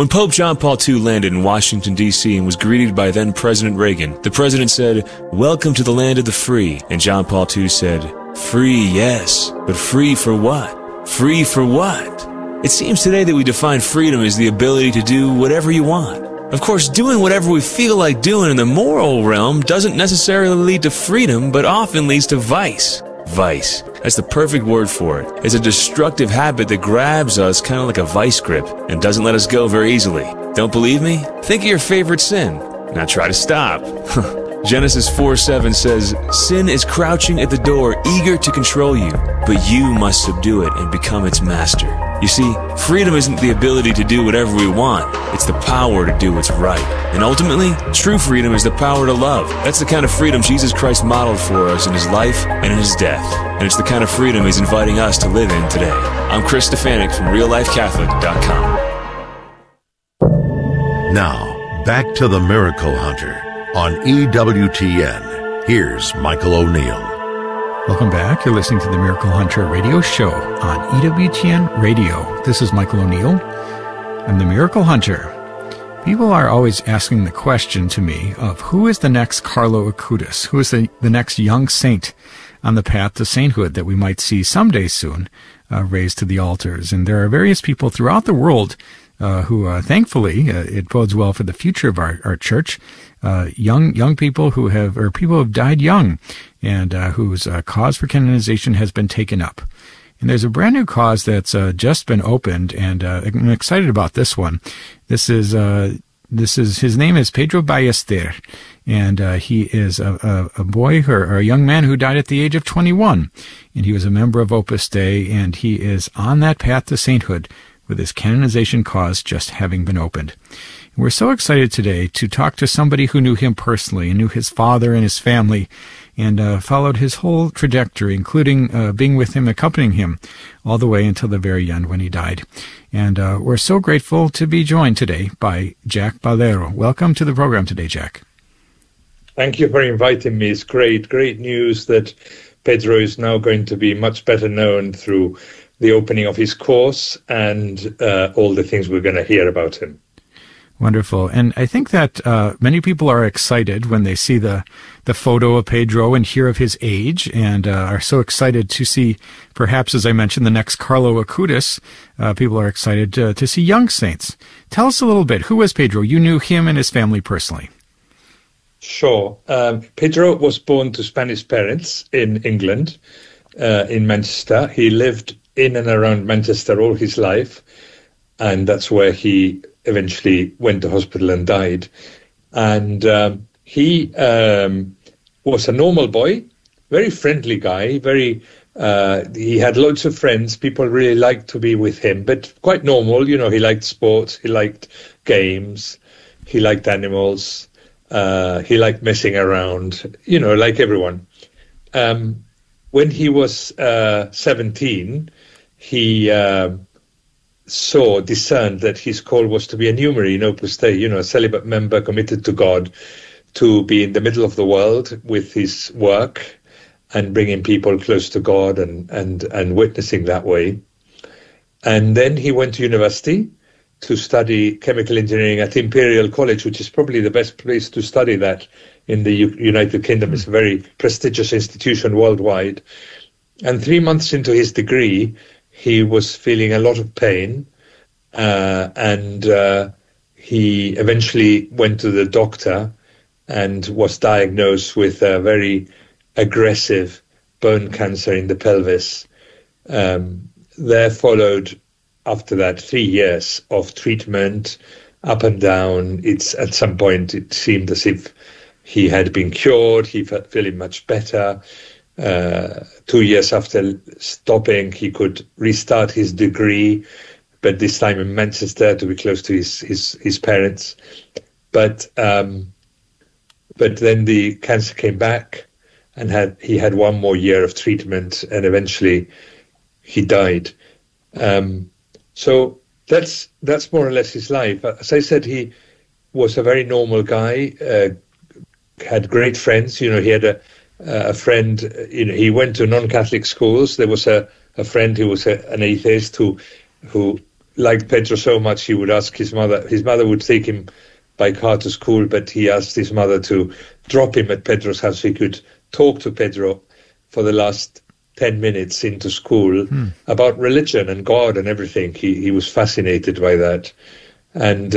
When Pope John Paul II landed in Washington, D.C. and was greeted by then-President Reagan, the president said, "Welcome to the land of the free." And John Paul II said, "Free, yes, but free for what? Free for what?" It seems today that we define freedom as the ability to do whatever you want. Of course, doing whatever we feel like doing in the moral realm doesn't necessarily lead to freedom, but often leads to vice. Vice. That's the perfect word for it. It's a destructive habit that grabs us kind of like a vice grip and doesn't let us go very easily. Don't believe me? Think of your favorite sin. Now try to stop. Genesis 4:7 says, "Sin is crouching at the door, eager to control you, but you must subdue it and become its master." You see, freedom isn't the ability to do whatever we want. It's the power to do what's right. And ultimately, true freedom is the power to love. That's the kind of freedom Jesus Christ modeled for us in His life and in His death. And it's the kind of freedom He's inviting us to live in today. I'm Chris Stefanik from RealLifeCatholic.com. Now, back to the Miracle Hunter on EWTN. Here's Michael O'Neill. Welcome back. You're listening to the Miracle Hunter radio show on EWTN Radio. This is Michael O'Neill. I'm the Miracle Hunter. People are always asking the question to me of who is the next Carlo Acutis? Who is the next young saint on the path to sainthood that we might see someday soon raised to the altars? And there are various people throughout the world who, thankfully, it bodes well for the future of our church. Young people who have died young, and whose cause for canonization has been taken up. And there's a brand new cause that's just been opened, and I'm excited about this one. This is his name is Pedro Ballester, and he is a boy or a young man who died at the age of 21, and he was a member of Opus Dei, and he is on that path to sainthood with his canonization cause just having been opened. We're so excited today to talk to somebody who knew him personally and knew his father and his family and followed his whole trajectory, including being with him, accompanying him all the way until the very end when he died. And we're so grateful to be joined today by Jack Ballero. Welcome to the program today, Jack. Thank you for inviting me. It's great news that Pedro is now going to be much better known through the opening of his course and all the things we're going to hear about him. Wonderful. And I think that many people are excited when they see the photo of Pedro and hear of his age, and are so excited to see, perhaps, as I mentioned, the next Carlo Acutis. People are excited to see young saints. Tell us a little bit. Who was Pedro? You knew him and his family personally. Sure. Pedro was born to Spanish parents in England, in Manchester. He lived in and around Manchester all his life, and that's where he eventually went to hospital and died. And he was a normal boy, very friendly guy, he had loads of friends. People really liked to be with him, but quite normal. You know, he liked sports, he liked games, he liked animals, he liked messing around, you know, like everyone. When he was 17, he discerned that his call was to be a numerary in Opus Dei, you know, a celibate member committed to God, to be in the middle of the world with his work and bringing people close to God and witnessing that way. And then he went to university to study chemical engineering at Imperial College, which is probably the best place to study that in the United Kingdom. It's a very prestigious institution worldwide. And 3 months into his degree, he was feeling a lot of pain, and he eventually went to the doctor and was diagnosed with a very aggressive bone cancer in the pelvis. There followed, after that, 3 years of treatment, up and down. At some point, it seemed as if he had been cured. He felt feeling much better. 2 years after stopping, he could restart his degree, but this time in Manchester to be close to his parents. But then the cancer came back, and he had 1 more year of treatment, and eventually he died. So that's more or less his life. As I said, he was a very normal guy, had great friends. You know, he had a friend, you know, he went to non-Catholic schools. There was a friend who was an atheist who liked Pedro so much he would ask his mother. His mother would take him by car to school, but he asked his mother to drop him at Pedro's house so he could talk to Pedro for the last 10 minutes into school about religion and God and everything. He was fascinated by that, and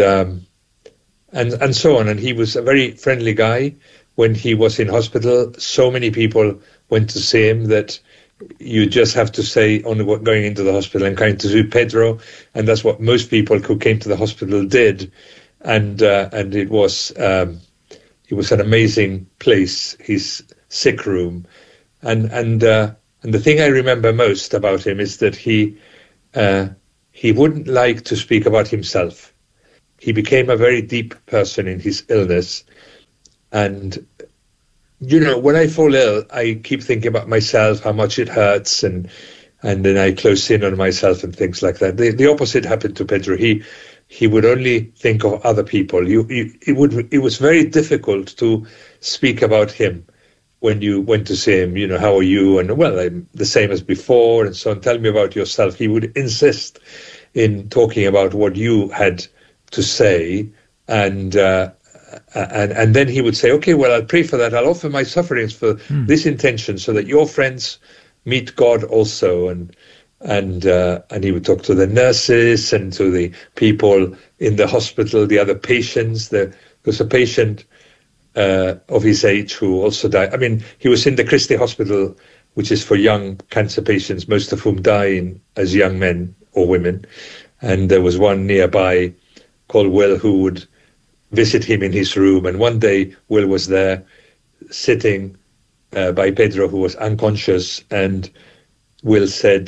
so on. And he was a very friendly guy. When he was in hospital, so many people went to see him that you just have to say on going into the hospital, I'm going to see Pedro, and that's what most people who came to the hospital did. And it was an amazing place, his sick room, and the thing I remember most about him is that he wouldn't like to speak about himself. He became a very deep person in his illness. And, when I fall ill, I keep thinking about myself, how much it hurts, and then I close in on myself and things like that. The opposite happened to Pedro. He would only think of other people. It was very difficult to speak about him when you went to see him. How are you? And, well, I'm the same as before, and so on. Tell me about yourself. He would insist in talking about what you had to say, and then he would say, okay, well, I'll pray for that. I'll offer my sufferings for this intention so that your friends meet God also. And he would talk to the nurses and to the people in the hospital, the other patients. There was a patient of his age who also died. I mean, he was in the Christie Hospital, which is for young cancer patients, most of whom die as young men or women. And there was one nearby called Will who would visit him in his room. And one day Will was there sitting by Pedro, who was unconscious, and Will said,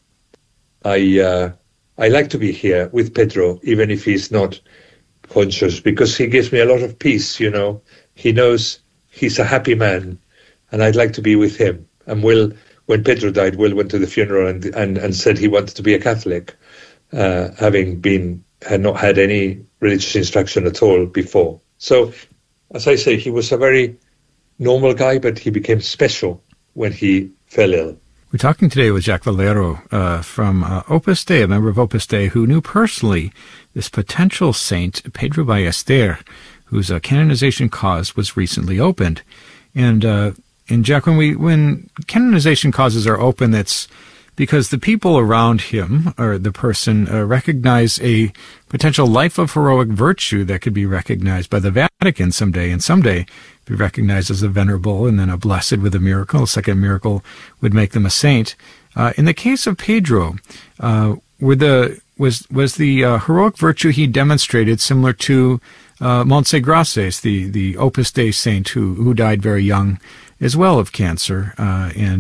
I like to be here with Pedro, even if he's not conscious, because he gives me a lot of peace. He knows he's a happy man, and I'd like to be with him. And Will, when Pedro died, Will went to the funeral and said he wanted to be a Catholic, had not had any religious instruction at all before. So, as I say, he was a very normal guy, but he became special when he fell ill. We're talking today with Jacques Valero from Opus Dei, a member of Opus Dei, who knew personally this potential saint, Pedro Ballester, whose canonization cause was recently opened. And Jacques, when canonization causes are open, that's because the people around him, or the person, recognize a potential life of heroic virtue that could be recognized by the Vatican someday, and someday be recognized as a venerable and then a blessed with a miracle. A second miracle would make them a saint. In the case of Pedro, was the heroic virtue he demonstrated similar to Montse Graces, the Opus Dei saint who died very young as well of cancer, and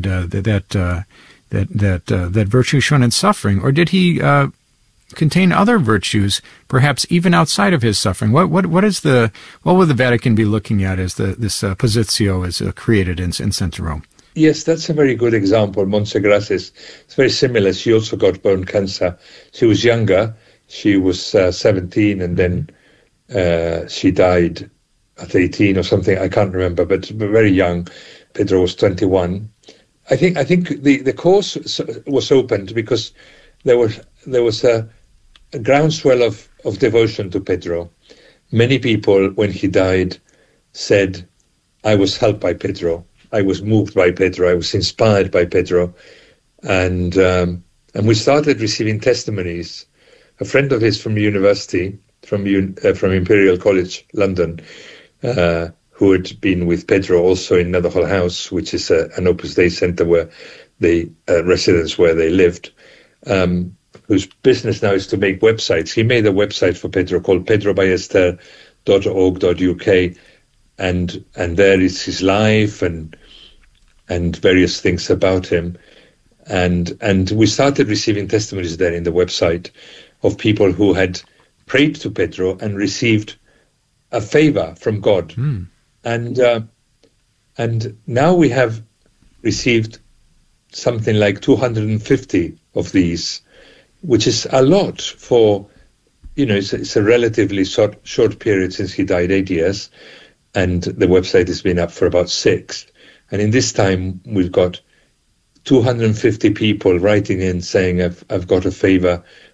that virtue shown in suffering, or did he contain other virtues, perhaps even outside of his suffering? What would the Vatican be looking at as this positio is created in St. Rome? Yes, that's a very good example. Montse Graces, it's very similar. She also got bone cancer. She was younger. She was 17, and then she died at 18 or something. I can't remember, but very young. Pedro was 21. I think the course was opened because there was a groundswell of devotion to Pedro. Many people, when he died, said, I was helped by Pedro. I was moved by Pedro. I was inspired by Pedro. And we started receiving testimonies. A friend of his from university, from Imperial College, London, who had been with Pedro also in Netherhall House, which is an Opus Dei centre where residence where they lived, whose business now is to make websites. He made a website for Pedro called pedroballester.org.uk, and there is his life and various things about him. And we started receiving testimonies there in the website of people who had prayed to Pedro and received a favor from God. And now we have received something like 250 of these, which is a lot for, it's a relatively short period since he died, 8 years, and the website has been up for about 6. And in this time, we've got 250 people writing in saying, I've got a favor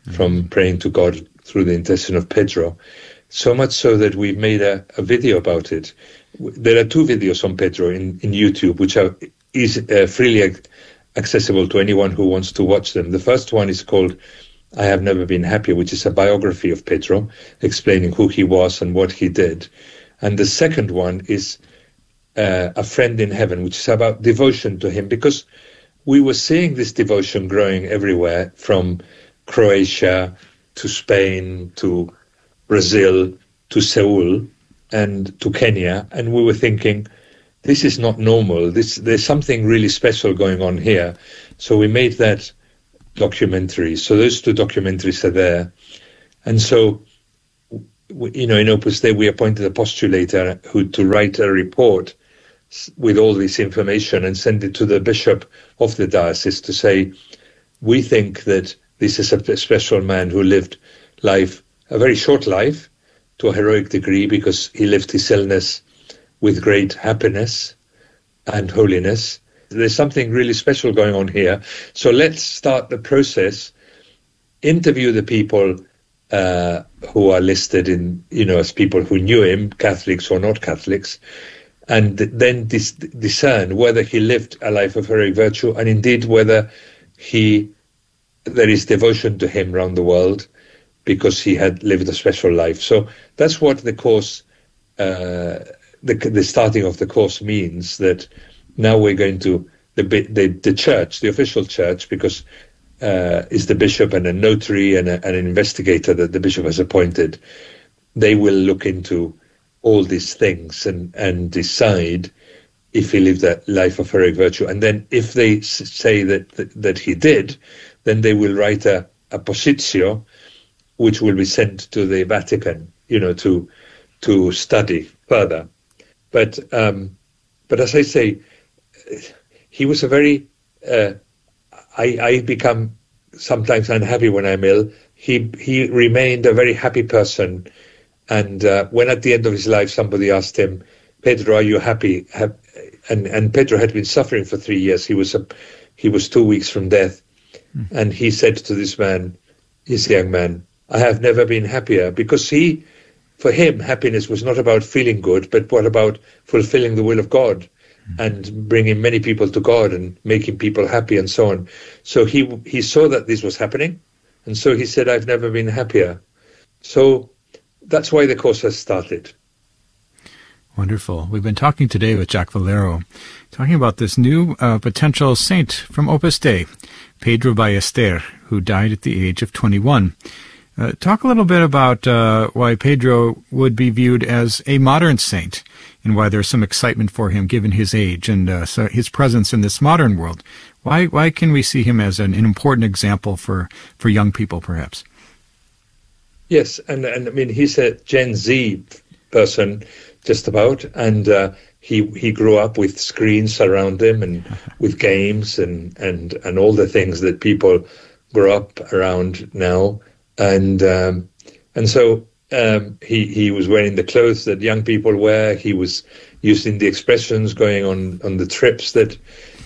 from praying to God through the intercession of Pedro. So much so that we've made a video about it. There are 2 videos on Pedro in YouTube, which are freely accessible to anyone who wants to watch them. The first one is called I Have Never Been Happier, which is a biography of Pedro, explaining who he was and what he did. And the second one is A Friend in Heaven, which is about devotion to him, because we were seeing this devotion growing everywhere, from Croatia to Spain to Brazil to Seoul and to Kenya, and we were thinking, this is not normal. There's something really special going on here. So we made that documentary. So those 2 documentaries are there. And so, in Opus Dei, we appointed a postulator to write a report with all this information and send it to the bishop of the diocese to say, we think that this is a special man who lived life, a very short life, to a heroic degree, because he lived his illness with great happiness and holiness. There's something really special going on here. So let's start the process, interview the people who are listed in, as people who knew him, Catholics or not Catholics, and then discern whether he lived a life of heroic virtue, and indeed whether there is devotion to him around the world because he had lived a special life. So that's what the course, the starting of the course means, that now we're going to, the church, the official church, because is the bishop and a notary and an investigator that the bishop has appointed. They will look into all these things and decide if he lived that life of heroic virtue. And then if they say that he did, then they will write a positio, which will be sent to the Vatican, to study further. But as I say, he was a very, I become sometimes unhappy when I'm ill. He remained a very happy person. And when at the end of his life somebody asked him, Pedro, are you happy? And Pedro had been suffering for 3 years. He was 2 weeks from death. And he said to this young man, I have never been happier, because for him, happiness was not about feeling good, but what about fulfilling the will of God and bringing many people to God and making people happy and so on. So he saw that this was happening. And so he said, I've never been happier. So that's why the course has started. Wonderful. We've been talking today with Jacques Valero, talking about this new potential saint from Opus Dei, Pedro Ballester, who died at the age of 21. Talk a little bit about why Pedro would be viewed as a modern saint, and why there's some excitement for him given his age and so his presence in this modern world. Why can we see him as an important example for young people, perhaps? Yes, and I mean, he's a Gen Z person, just about, and he grew up with screens around him and with games and all the things that people grow up around now, and so he was wearing the clothes that young people wear. He was using the expressions, going on the trips that,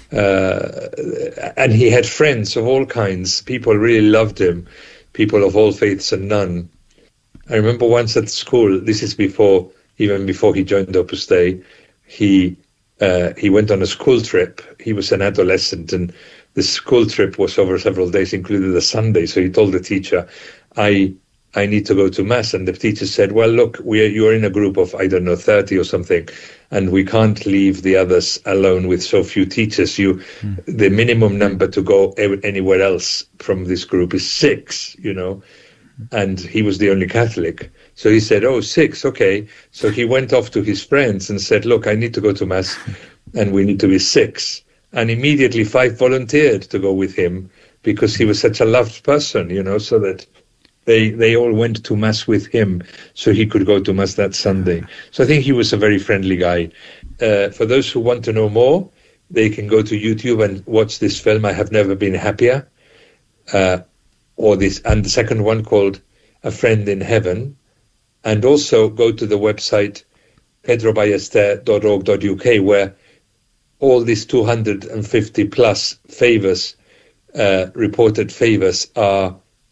and he had friends of all kinds. People really loved him, people of all faiths and none. I remember once at school, this is even before he joined Opus Dei, he went on a school trip. He was an adolescent, and the school trip was over several days, included a Sunday. So he told the teacher, I need to go to Mass. And the teacher said, well, look, you're in a group of, 30 or something, and we can't leave the others alone with so few teachers. The minimum number to go anywhere else from this group is 6, and he was the only Catholic. So he said, 6, okay. So he went off to his friends and said, look, I need to go to Mass, and we need to be 6. And immediately 5 volunteered to go with him, because he was such a loved person, so that they all went to Mass with him, so he could go to Mass that Sunday. So I think he was a very friendly guy. For those who want to know more, they can go to YouTube and watch this film, I Have Never Been Happier, and the second one called A Friend in Heaven, and also go to the website pedroballester.org.uk, where all these 250 plus favors, reported favors, are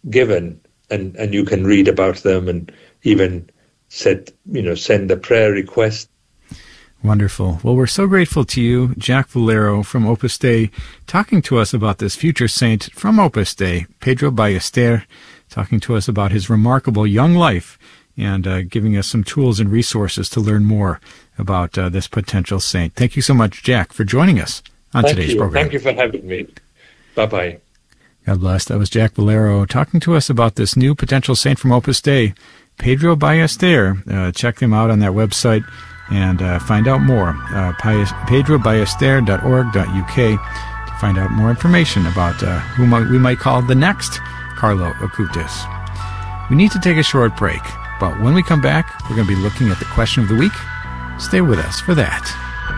given, and you can read about them and even send a prayer request. Wonderful. Well, we're so grateful to you, Jack Valero from Opus Dei, talking to us about this future saint from Opus Dei, Pedro Ballester, talking to us about his remarkable young life and giving us some tools and resources to learn more about this potential saint. Thank you so much, Jack, for joining us on today's program. Thank you for having me. Bye-bye. God bless. That was Jack Valero talking to us about this new potential saint from Opus Dei, Pedro Ballester. Check them out on that website and find out more. pedroballester.org.uk to find out more information about who we might call the next Carlo Acutis. We need to take a short break, but when we come back, we're going to be looking at the question of the week. Stay with us for that.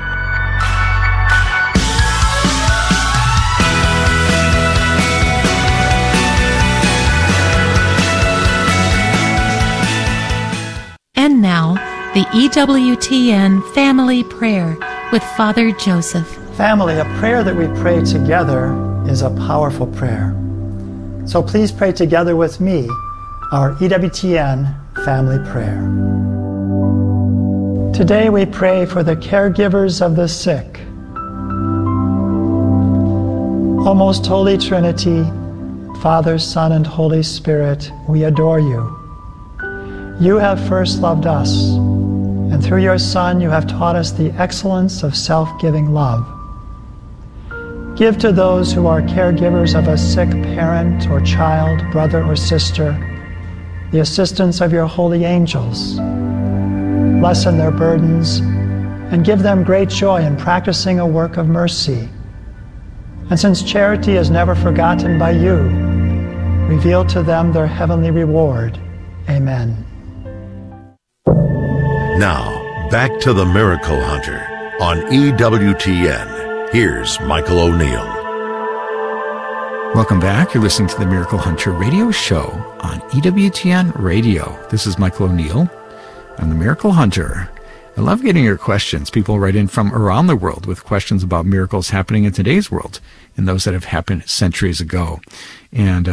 And now, the EWTN Family Prayer with Father Joseph. Family, a prayer that we pray together is a powerful prayer. So please pray together with me our EWTN Family Prayer. Today we pray for the caregivers of the sick. O most Holy Trinity, Father, Son, and Holy Spirit, we adore you. You have first loved us, and through your Son you have taught us the excellence of self-giving love. Give to those who are caregivers of a sick parent or child, brother or sister, the assistance of your holy angels. Lessen their burdens and give them great joy in practicing a work of mercy. And since charity is never forgotten by you, reveal to them their heavenly reward. Amen. Now, back to the Miracle Hunter on EWTN. Here's Michael O'Neill. Welcome back. You're listening to the Miracle Hunter radio show on EWTN Radio. This is Michael O'Neill. I'm the Miracle Hunter. I love getting your questions. People write in from around the world with questions about miracles happening in today's world and those that have happened centuries ago. And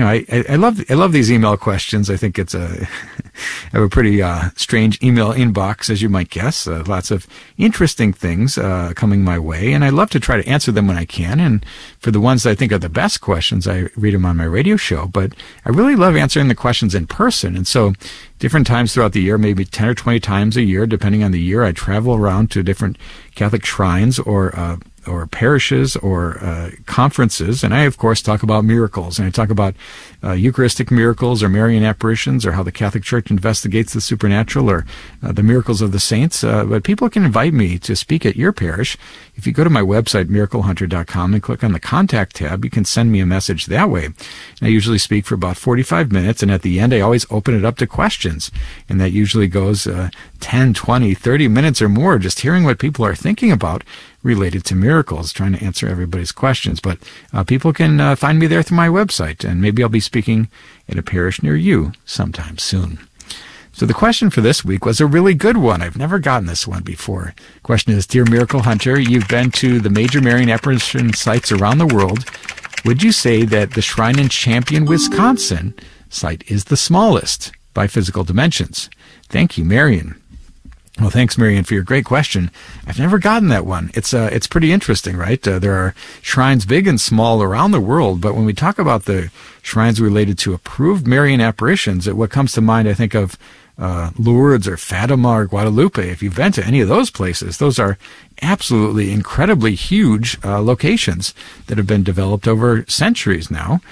I love these email questions. I think it's I have a pretty strange email inbox, as you might guess. Lots of interesting things coming my way, and I love to try to answer them when I can. And for the ones that I think are the best questions, I read them on my radio show. But I really love answering the questions in person, and so different times throughout the year, maybe 10 or 20 times a year, depending on the year, I travel around to different Catholic shrines or parishes or conferences, and I, of course, talk about miracles, and I talk about Eucharistic miracles or Marian apparitions or how the Catholic Church investigates the supernatural or the miracles of the saints, but people can invite me to speak at your parish. If you go to my website, miraclehunter.com, and click on the Contact tab, you can send me a message that way. And I usually speak for about 45 minutes, and at the end, I always open it up to questions, and that usually goes 10, 20, 30 minutes or more, just hearing what people are thinking about related to miracles, trying to answer everybody's questions. But people can find me there through my website, and maybe I'll be speaking at a parish near you sometime soon. So the question for this week was a really good one. I've never gotten this one before. The question is, Dear Miracle Hunter, you've been to the major Marian apparition sites around the world. Would you say that the shrine in Champion, Wisconsin site is the smallest by physical dimensions? Thank you, Marian. Well, thanks, Marian, for your great question. I've never gotten that one. It's pretty interesting, right? There are shrines big and small around the world, but when we talk about the shrines related to approved Marian apparitions, what comes to mind, I think of Lourdes or Fatima or Guadalupe. If you've been to any of those places, those are absolutely incredibly huge locations that have been developed over centuries now,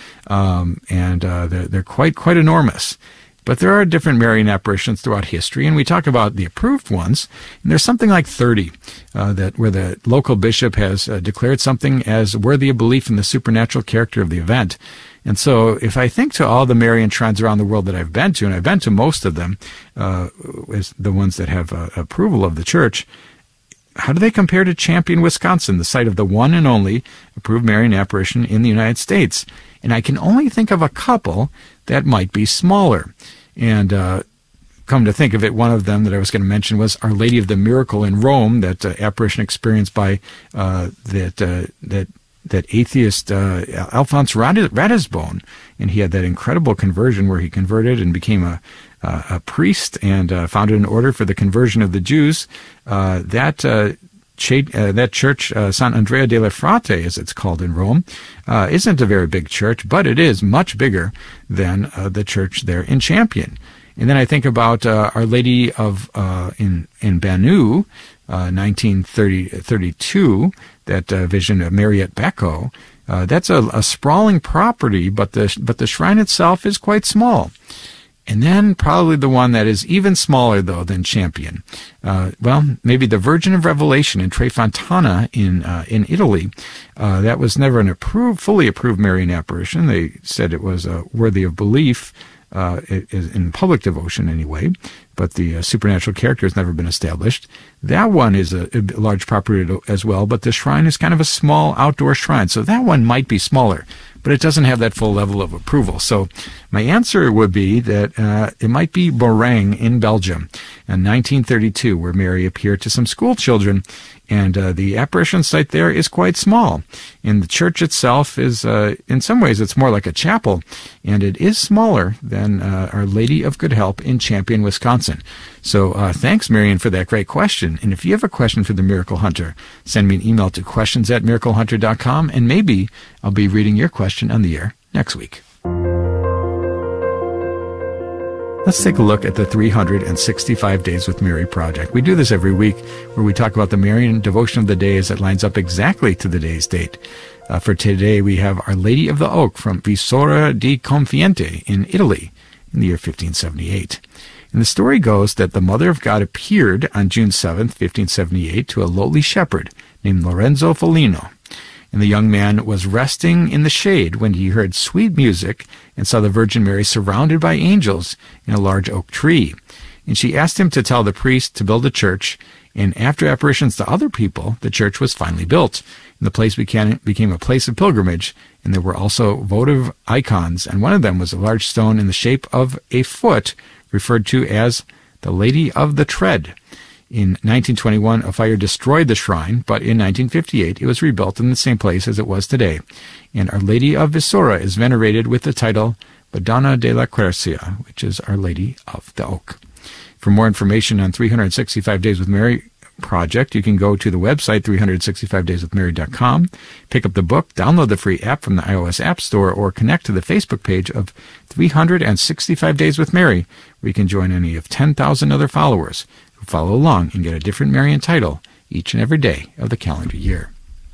and they're quite enormous. But there are different Marian apparitions throughout history, and we talk about the approved ones, and there's something like 30 where the local bishop has declared something as worthy of belief in the supernatural character of the event. And so if I think to all the Marian shrines around the world that I've been to, and I've been to most of them, as the ones that have approval of the Church, how do they compare to Champion, Wisconsin, the site of the one and only approved Marian apparition in the United States? And I can only think of a couple that might be smaller. And come to think of it, one of them that I was going to mention was Our Lady of the Miracle in Rome, that apparition experienced by that atheist Alphonse Ratisbonne, and he had that incredible conversion where he converted and became a priest and founded an order for the conversion of the Jews. That church, Sant'Andrea delle Frate, as it's called in Rome, isn't a very big church, but it is much bigger than the church there in Champion. And then I think about Our Lady of in Banu, 1932, that vision of Mariette Becco. That's a sprawling property, but the shrine itself is quite small. And then probably the one that is even smaller, though, than Champion. Maybe the Virgin of Revelation in Tre Fontana in Italy. That was never an fully approved Marian apparition. They said it was worthy of belief in public devotion anyway, but the supernatural character has never been established. That one is a large property as well, but the shrine is kind of a small outdoor shrine, so that one might be smaller, but it doesn't have that full level of approval. So my answer would be that it might be Borang in Belgium in 1932, where Mary appeared to some school children, and the apparition site there is quite small. And the church itself is, in some ways, it's more like a chapel, and it is smaller than Our Lady of Good Help in Champion, Wisconsin. So thanks, Marian, for that great question. And if you have a question for the Miracle Hunter, send me an email to questions@miraclehunter.com, and maybe I'll be reading your question on the air next week. Let's take a look at the 365 Days with Mary project. We do this every week, where we talk about the Marian devotion of the day as it lines up exactly to the day's date. For today, we have Our Lady of the Oak from Visora di Confiente in Italy in the year 1578. And the story goes that the Mother of God appeared on June 7th, 1578, to a lowly shepherd named Lorenzo Foligno. And the young man was resting in the shade when he heard sweet music and saw the Virgin Mary surrounded by angels in a large oak tree. And she asked him to tell the priest to build a church, and after apparitions to other people, the church was finally built. And the place became a place of pilgrimage, and there were also votive icons, and one of them was a large stone in the shape of a foot, referred to as the Lady of the Tread. In 1921, a fire destroyed the shrine, but in 1958, it was rebuilt in the same place as it was today. And Our Lady of Visora is venerated with the title Madonna della Quercia, which is Our Lady of the Oak. For more information on 365 Days with Mary project, you can go to the website 365dayswithmary.com, pick up the book, download the free app from the iOS App Store, or connect to the Facebook page of 365 Days with Mary, where you can join any of 10,000 other followers who follow along and get a different Marian title each and every day of the calendar year.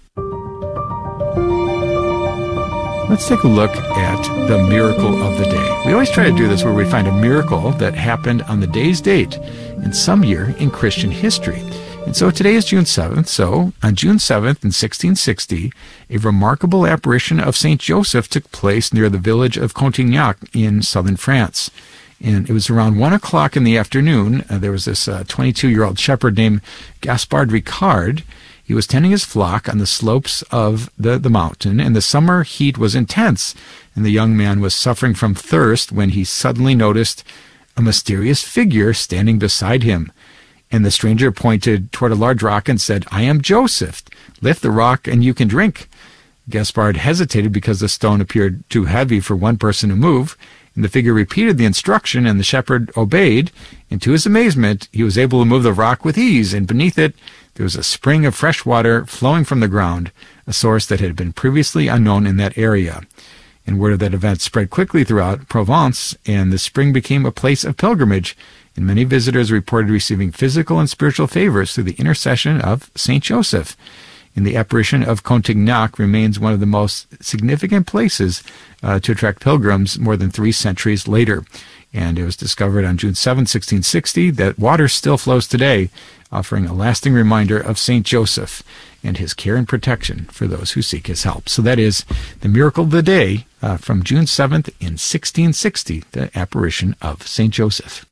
Let's take a look at the miracle of the day. We always try to do this where we find a miracle that happened on the day's date in some year in Christian history. And so today is June 7th, so on June 7th in 1660, a remarkable apparition of St. Joseph took place near the village of Contignac in southern France. And it was around 1 o'clock in the afternoon. There was this 22-year-old shepherd named Gaspard Ricard. He was tending his flock on the slopes of the mountain, and the summer heat was intense, and the young man was suffering from thirst when he suddenly noticed a mysterious figure standing beside him. And the stranger pointed toward a large rock and said, "I am Joseph. Lift the rock and you can drink." Gaspard hesitated because the stone appeared too heavy for one person to move, and the figure repeated the instruction, and the shepherd obeyed, and to his amazement, he was able to move the rock with ease, and beneath it, there was a spring of fresh water flowing from the ground, a source that had been previously unknown in that area. And word of that event spread quickly throughout Provence, and the spring became a place of pilgrimage, and many visitors reported receiving physical and spiritual favors through the intercession of St. Joseph. And the apparition of Contignac remains one of the most significant places to attract pilgrims more than 3 centuries later. And it was discovered on June 7, 1660, that water still flows today, offering a lasting reminder of St. Joseph and his care and protection for those who seek his help. So that is the miracle of the day from June 7th in 1660, the apparition of St. Joseph.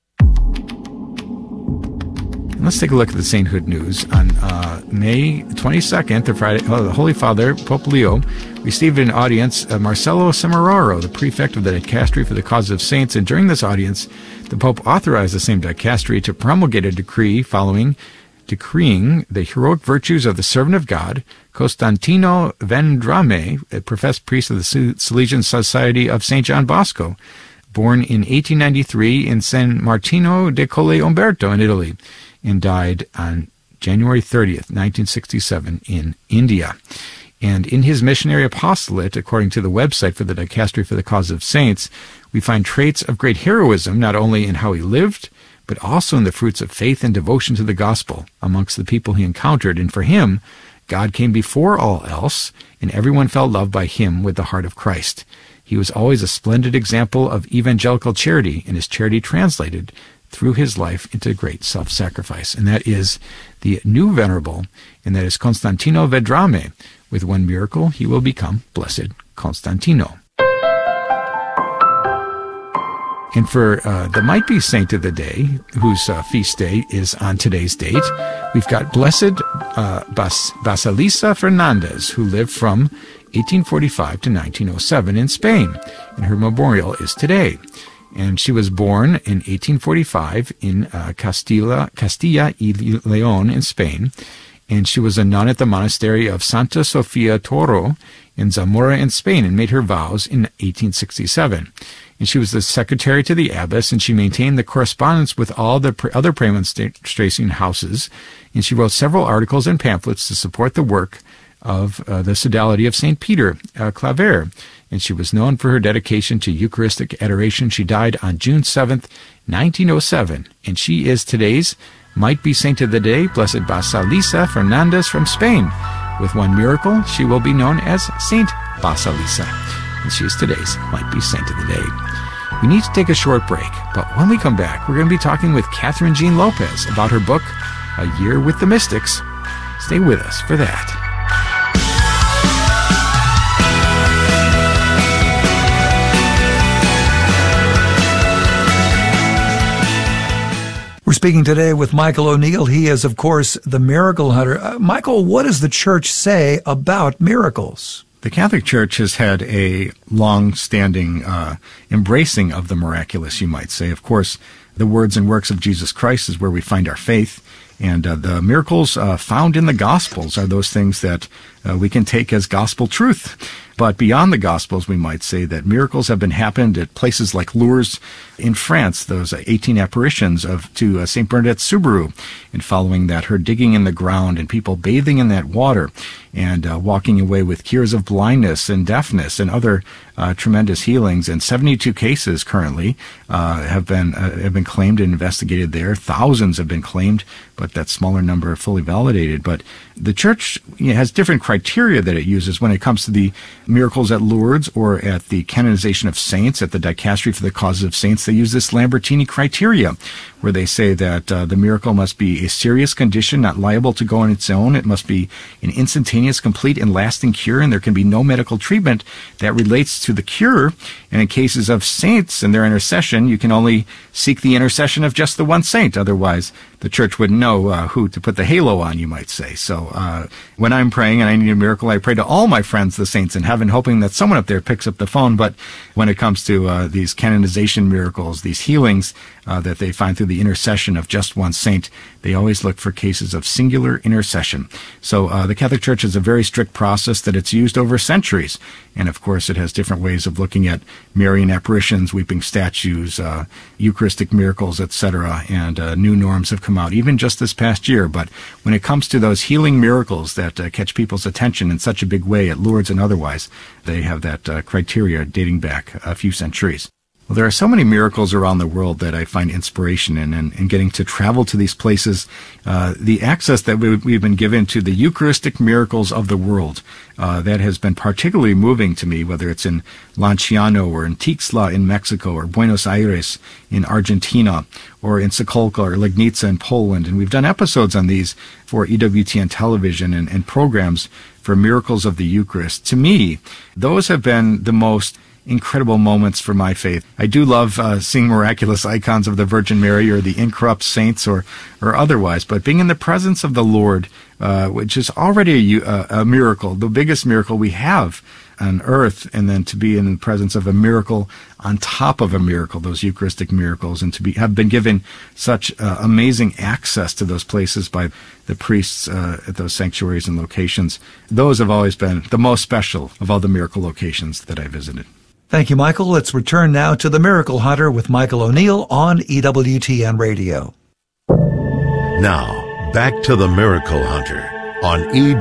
Let's take a look at the sainthood news. On May 22nd, the Friday, the Holy Father, Pope Leo, received an audience of Marcello Semeraro, the prefect of the dicastery for the cause of saints, and during this audience, the Pope authorized the same dicastery to promulgate a decree following decreeing the heroic virtues of the servant of God, Costantino Vendrame, a professed priest of the Salesian Society of St. John Bosco, born in 1893 in San Martino de Colle Umberto in Italy, and died on January 30th, 1967 in India. And in his missionary apostolate, according to the website for the Dicastery for the Cause of Saints, we find traits of great heroism not only in how he lived, but also in the fruits of faith and devotion to the gospel amongst the people he encountered. And for him, God came before all else, and everyone felt loved by him with the heart of Christ. He was always a splendid example of evangelical charity, and his charity translated through his life into great self-sacrifice. And that is the new venerable, and that is Costantino Vendrame. With one miracle, he will become Blessed Constantino. And for the might-be saint of the day, whose feast day is on today's date, we've got Blessed Basilisa Fernandez, who lived from 1845 to 1907 in Spain, and her memorial is today. And she was born in 1845 in Castilla y León in Spain, and she was a nun at the monastery of Santa Sofia Toro in Zamora in Spain, and made her vows in 1867. And she was the secretary to the abbess, and she maintained the correspondence with all the other Premonstracian houses, and she wrote several articles and pamphlets to support the work of the Sodality of St. Peter Claver. And she was known for her dedication to Eucharistic adoration. She died on June 7th, 1907, and she is today's might-be saint of the day, Blessed Basilisa Fernandez from Spain. With one miracle, she will be known as Saint Basilisa, and she is today's might-be saint of the day. We need to take a short break, but when we come back, we're going to be talking with Catherine Jean Lopez about her book, A Year with the Mystics. Stay with us for that. We're speaking today with Michael O'Neill. He is, of course, the miracle hunter. Michael, what does the church say about miracles? The Catholic Church has had a long-standing embracing of the miraculous, you might say. Of course, the words and works of Jesus Christ is where we find our faith. And the miracles found in the Gospels are those things that we can take as gospel truth. But beyond the Gospels, we might say that miracles have been happened at places like Lourdes in France, those 18 apparitions to St. Bernadette Soubirous, and following that, her digging in the ground and people bathing in that water and walking away with cures of blindness and deafness and other tremendous healings. And 72 cases currently have been claimed and investigated there. Thousands have been claimed, but that smaller number are fully validated. But the Church has different criteria that it uses when it comes to the miracles at Lourdes or at the canonization of saints, at the Dicastery for the Causes of Saints. They use this Lambertini criteria, where they say that the miracle must be a serious condition, not liable to go on its own. It must be an instantaneous, complete, and lasting cure, and there can be no medical treatment that relates to the cure. And in cases of saints and their intercession, you can only seek the intercession of just the one saint. Otherwise, the Church wouldn't know who to put the halo on, you might say. So when I'm praying and I need a miracle, I pray to all my friends, the saints in heaven, hoping that someone up there picks up the phone. But when it comes to these canonization miracles, these healings that they find through the intercession of just one saint, they always look for cases of singular intercession. So the Catholic Church has a very strict process that it's used over centuries. And of course, it has different ways of looking at Marian apparitions, weeping statues, Eucharistic miracles, etc. And new norms have come out, even just this past year. But when it comes to those healing miracles that catch people's attention in such a big way at Lourdes and otherwise, they have that criteria dating back a few centuries. Well, there are so many miracles around the world that I find inspiration in, and getting to travel to these places, the access that we've been given to the Eucharistic miracles of the world, that has been particularly moving to me, whether it's in Lanciano or in Tixla in Mexico or Buenos Aires in Argentina or in Sokolka or Legnica in Poland. And we've done episodes on these for EWTN television and programs for miracles of the Eucharist. To me, those have been the most incredible moments for my faith. I do love seeing miraculous icons of the Virgin Mary or the incorrupt saints or otherwise, but being in the presence of the Lord, which is already a miracle, the biggest miracle we have on earth, and then to be in the presence of a miracle on top of a miracle, those Eucharistic miracles, and to have been given such amazing access to those places by the priests at those sanctuaries and locations. Those have always been the most special of all the miracle locations that I visited. Thank you, Michael. Let's return now to The Miracle Hunter with Michael O'Neill on EWTN Radio. Now, back to The Miracle Hunter on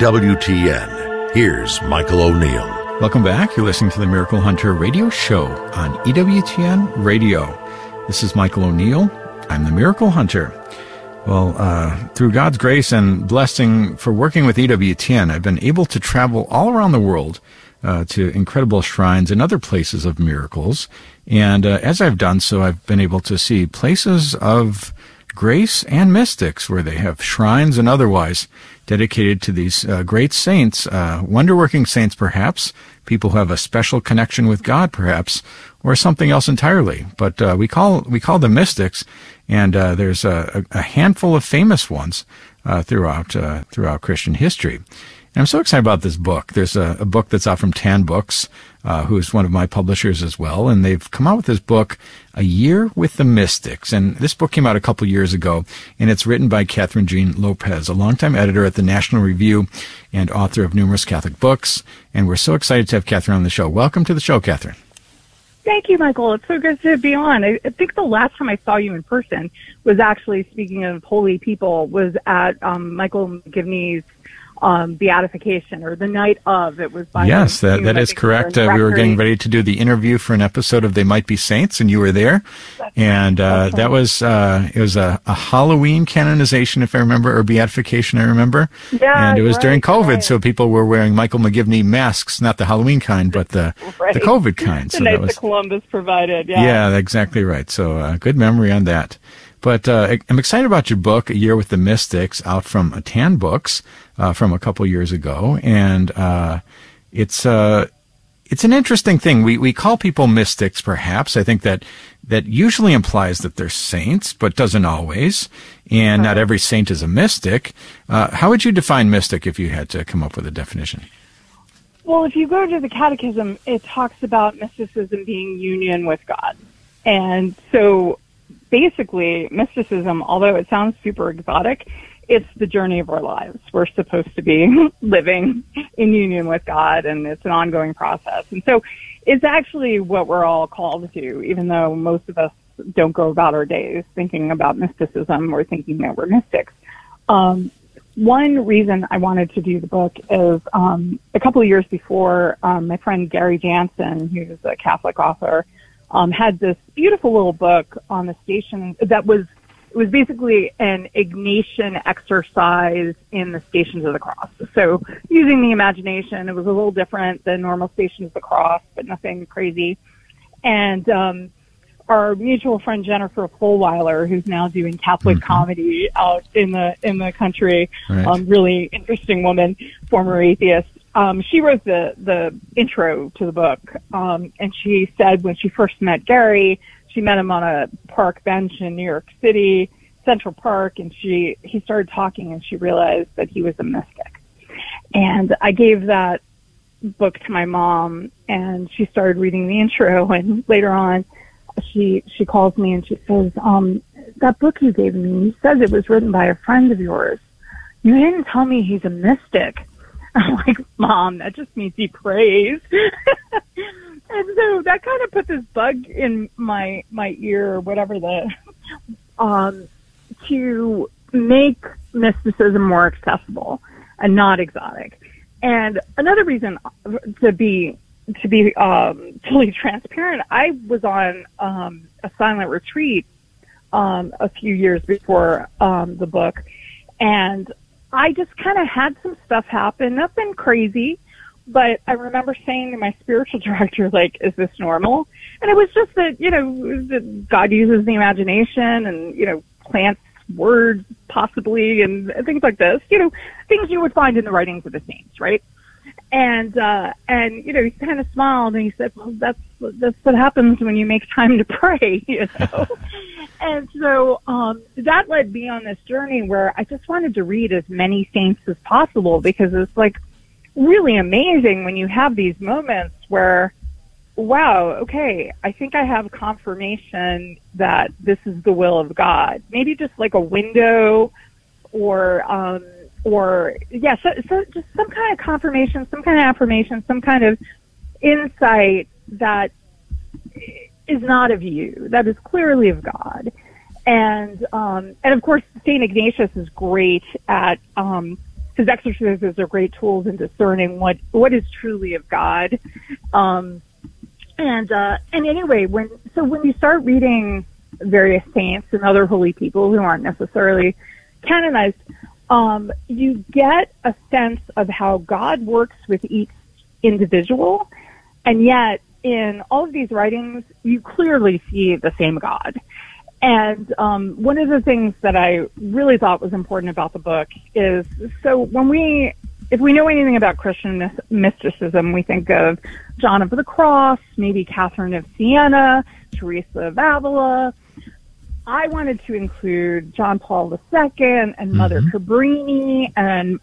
EWTN. Here's Michael O'Neill. Welcome back. You're listening to the Miracle Hunter radio show on EWTN Radio. This is Michael O'Neill. I'm the Miracle Hunter. Well, through God's grace and blessing for working with EWTN, I've been able to travel all around the world to incredible shrines and other places of miracles. And as I've done so, I've been able to see places of grace and mystics where they have shrines and otherwise dedicated to these great saints, wonder-working saints perhaps, people who have a special connection with God perhaps, or something else entirely. But we call them mystics, and there's a handful of famous ones throughout Christian history. And I'm so excited about this book. There's a book that's out from Tan Books, who's one of my publishers as well, and they've come out with this book, A Year with the Mystics. And this book came out a couple years ago, and it's written by Catherine Jean Lopez, a longtime editor at the National Review and author of numerous Catholic books. And we're so excited to have Catherine on the show. Welcome to the show, Catherine. Thank you, Michael. It's so good to be on. I think the last time I saw you in person was actually, speaking of holy people, was at Michael McGivney's beatification, or the night of. It was by yes, that is correct. We were getting ready to do the interview for an episode of They Might Be Saints, and you were there. And that was it was a Halloween canonization, if I remember, or beatification, I remember. Yeah, and it was during COVID, right. so people were wearing Michael McGivney masks, not the Halloween kind, but the COVID kind. The so night that was Columbus provided. Yeah, exactly right. So good memory on that. But I'm excited about your book, A Year with the Mystics, out from Tan Books from a couple years ago. And it's an interesting thing. We call people mystics, perhaps. I think that usually implies that they're saints, but doesn't always. And not every saint is a mystic. How would you define mystic if you had to come up with a definition? Well, if you go to the Catechism, it talks about mysticism being union with God. And so basically, mysticism, although it sounds super exotic, it's the journey of our lives. We're supposed to be living in union with God, and it's an ongoing process. And so it's actually what we're all called to, even though most of us don't go about our days thinking about mysticism or thinking that we're mystics. One reason I wanted to do the book is a couple of years before, my friend Gary Jansen, who's a Catholic author, had this beautiful little book on the station that was basically an Ignatian exercise in the Stations of the Cross. So using the imagination, it was a little different than normal Stations of the Cross, but nothing crazy. And our mutual friend Jennifer Fulweiler, who's now doing Catholic comedy out in the country, right. Really interesting woman, former atheist. She wrote the intro to the book, and she said when she first met Gary, she met him on a park bench in New York City, Central Park, and he started talking, and she realized that he was a mystic. And I gave that book to my mom, and she started reading the intro, and later on, she calls me and she says, that book you gave me, you said it was written by a friend of yours. You didn't tell me he's a mystic. I'm like, Mom, that just means he prays. And so that kind of put this bug in my ear, or whatever to make mysticism more accessible and not exotic. And another reason to be totally transparent, I was on a silent retreat a few years before the book, and I just kind of had some stuff happen, nothing crazy, but I remember saying to my spiritual director, like, is this normal? And it was just that, that God uses the imagination and, plants words possibly and things like this, things you would find in the writings of the saints, right? And he kind of smiled and he said, well, that's what happens when you make time to pray, And so, that led me on this journey where I just wanted to read as many saints as possible, because it's like, really amazing when you have these moments where, wow, okay, I think I have confirmation that this is the will of God. Maybe just like a window or just some kind of confirmation, some kind of affirmation, some kind of insight that is not of you, that is clearly of God. And of course, St. Ignatius is great at, his exercises are great tools in discerning what is truly of God. And anyway, when you start reading various saints and other holy people who aren't necessarily canonized, you get a sense of how God works with each individual, and yet in all of these writings, you clearly see the same God. And one of the things that I really thought was important about the book is, so if we know anything about Christian mysticism, we think of John of the Cross, maybe Catherine of Siena, Teresa of Avila. I wanted to include John Paul II and Mother Cabrini and